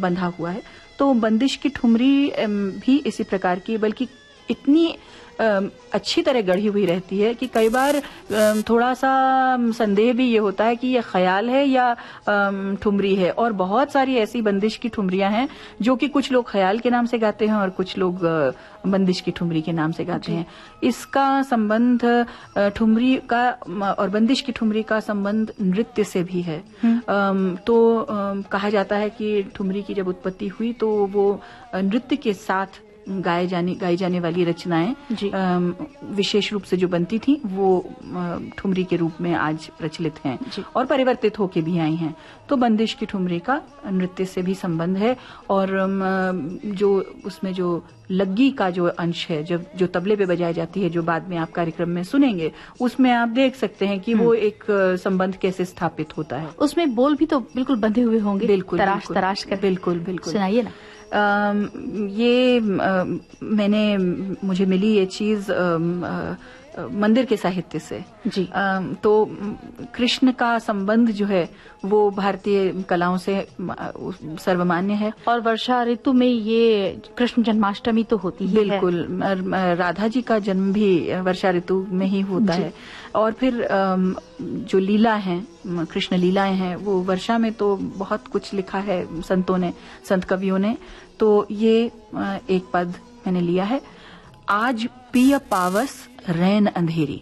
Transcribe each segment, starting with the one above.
बंधा हुआ है। तो बंदिश की ठुमरी भी इसी प्रकार की, बल्कि इतनी अच्छी तरह गढ़ी हुई रहती है कि कई बार थोड़ा सा संदेह भी ये होता है कि ये ख्याल है या ठुमरी है। और बहुत सारी ऐसी बंदिश की ठुमरियां हैं जो कि कुछ लोग ख्याल के नाम से गाते हैं और कुछ लोग बंदिश की ठुमरी के नाम से गाते हैं। इसका संबंध ठुमरी का और बंदिश की ठुमरी का संबंध नृत्य से भी है। तो कहा जाता है कि ठुमरी की जब उत्पत्ति हुई तो वो नृत्य के साथ गाई जाने वाली रचनाएं विशेष रूप से जो बनती थी वो ठुमरी के रूप में आज प्रचलित हैं और परिवर्तित होके भी आई हैं। तो बंदिश की ठुमरी का नृत्य से भी संबंध है। और जो उसमें जो लग्गी का जो अंश है, जो तबले पे बजाई जाती है, जो बाद में आप कार्यक्रम में सुनेंगे, उसमें आप देख सकते हैं कि वो एक संबंध कैसे स्थापित होता है। उसमें बोल भी तो बिल्कुल बंधे हुए होंगे, बिल्कुल तराश कर। बिल्कुल सुनाइए ना। ये मुझे मिली ये चीज मंदिर के साहित्य से जी। तो कृष्ण का संबंध जो है वो भारतीय कलाओं से सर्वमान्य है। और वर्षा ऋतु में ये कृष्ण जन्माष्टमी तो होती है। बिल्कुल, राधा जी का जन्म भी वर्षा ऋतु में ही होता है। और फिर जो लीला है, कृष्ण लीलाएं हैं, वो वर्षा में तो बहुत कुछ लिखा है संत कवियों ने। तो ये एक पद मैंने लिया है। आज पिय पावस रैन अंधेरी।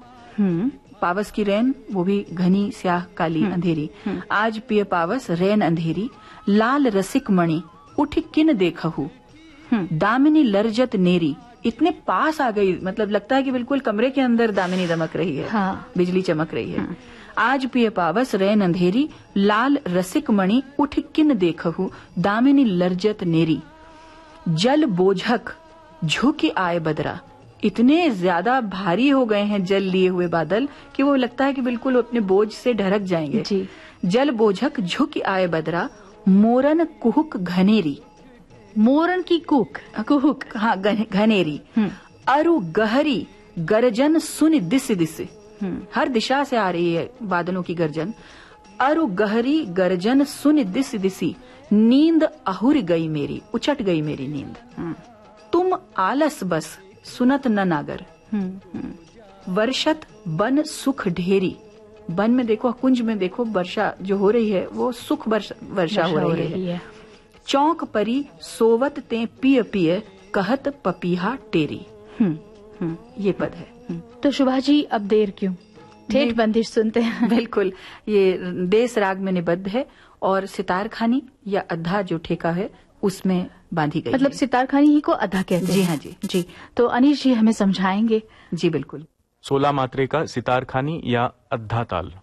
पावस की रैन, वो भी घनी स्याह काली अंधेरी। आज पिय पावस रैन अंधेरी, लाल रसिक मणि उठ किन देखहु, दामिनी लर्जत नेरी। इतने पास आ गई, मतलब लगता है कि बिल्कुल कमरे के अंदर दामिनी दमक रही है। हाँ। बिजली चमक रही है। आज पिय पावस रैन अंधेरी, लाल रसिक मणि उठ किन देखहु, दामिनी लर्जत नेरी। जल बोझक झुक आए बदरा। इतने ज्यादा भारी हो गए हैं जल लिए हुए बादल कि वो लगता है कि बिल्कुल अपने बोझ से ढरक जाएंगे। जी। जल बोझक झुक आए बदरा, मोरन कुहुक घनेरी। मोरन की कुहुक, हाँ, घनेरी। अरु गहरी गर्जन सुन दिस दिस। हर दिशा से आ रही है बादलों की गर्जन। अरु गहरी गर्जन सुन दिस दिसी, नींद अहुर गई मेरी, उचट गई मेरी नींद। तुम आलस बस सुनत न नागर। वर्षत बन सुख ढेरी। वन में देखो, कुंज में देखो, वर्षा जो हो रही है वो सुख वर्षा हो रही है। चौक परी सोवत ते पिय पिय, कहत पपीहा टेरी। ये पद है। तो सुभा जी अब देर क्यों, ठेठ बंदिश सुनते हैं। बिल्कुल, ये देस राग में निबद्ध है और सितार खानी या अद्धा जो ठेका है उसमें बांधी गई। मतलब सितार खानी ही को अद्धा कहते हैं। जी हाँ जी। तो अनीश जी हमें समझाएंगे। जी बिल्कुल। 16 मात्रे का सितार खानी या अद्धा ताल।